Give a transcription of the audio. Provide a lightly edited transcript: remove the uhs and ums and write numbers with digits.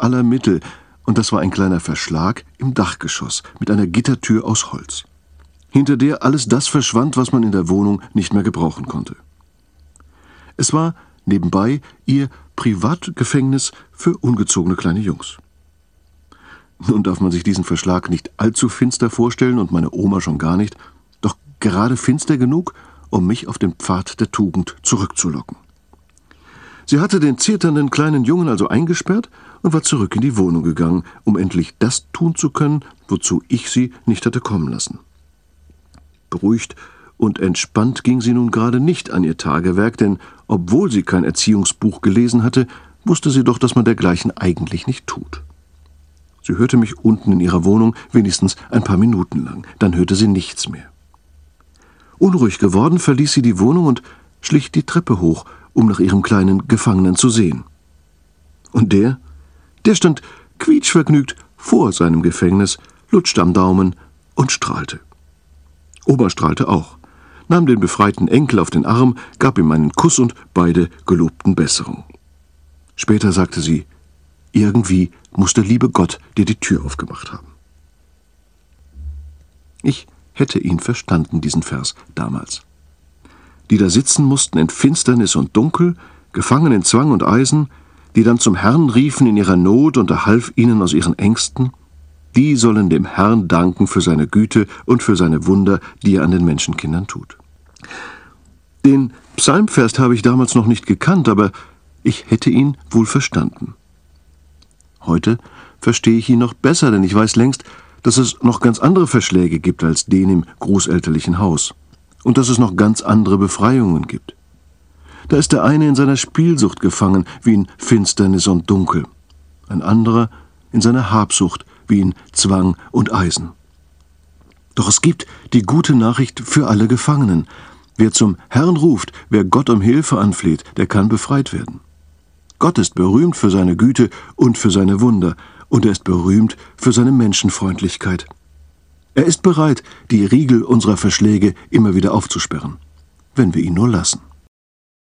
aller Mittel, und das war ein kleiner Verschlag im Dachgeschoss mit einer Gittertür aus Holz, hinter der alles das verschwand, was man in der Wohnung nicht mehr gebrauchen konnte. Es war nebenbei ihr Privatgefängnis für ungezogene kleine Jungs. Nun darf man sich diesen Verschlag nicht allzu finster vorstellen und meine Oma schon gar nicht, doch gerade finster genug, um mich auf den Pfad der Tugend zurückzulocken. Sie hatte den zitternden kleinen Jungen also eingesperrt und war zurück in die Wohnung gegangen, um endlich das tun zu können, wozu ich sie nicht hatte kommen lassen. Beruhigt und entspannt ging sie nun gerade nicht an ihr Tagewerk, denn obwohl sie kein Erziehungsbuch gelesen hatte, wusste sie doch, dass man dergleichen eigentlich nicht tut. Sie hörte mich unten in ihrer Wohnung wenigstens ein paar Minuten lang, dann hörte sie nichts mehr. Unruhig geworden, verließ sie die Wohnung und schlich die Treppe hoch, um nach ihrem kleinen Gefangenen zu sehen. Und der stand quietschvergnügt vor seinem Gefängnis, lutschte am Daumen und strahlte. Oma strahlte auch, nahm den befreiten Enkel auf den Arm, gab ihm einen Kuss und beide gelobten Besserung. Später sagte sie, irgendwie muss der liebe Gott dir die Tür aufgemacht haben. Ich hätte ihn verstanden, diesen Vers damals. Die da sitzen mussten in Finsternis und Dunkel, gefangen in Zwang und Eisen, die dann zum Herrn riefen in ihrer Not und er half ihnen aus ihren Ängsten, die sollen dem Herrn danken für seine Güte und für seine Wunder, die er an den Menschenkindern tut. Den Psalmvers habe ich damals noch nicht gekannt, aber ich hätte ihn wohl verstanden. Heute verstehe ich ihn noch besser, denn ich weiß längst, dass es noch ganz andere Verschläge gibt als den im großelterlichen Haus und dass es noch ganz andere Befreiungen gibt. Da ist der eine in seiner Spielsucht gefangen, wie in Finsternis und Dunkel, ein anderer in seiner Habsucht, wie in Zwang und Eisen. Doch es gibt die gute Nachricht für alle Gefangenen. Wer zum Herrn ruft, wer Gott um Hilfe anfleht, der kann befreit werden. Gott ist berühmt für seine Güte und für seine Wunder, und er ist berühmt für seine Menschenfreundlichkeit. Er ist bereit, die Riegel unserer Verschläge immer wieder aufzusperren, wenn wir ihn nur lassen.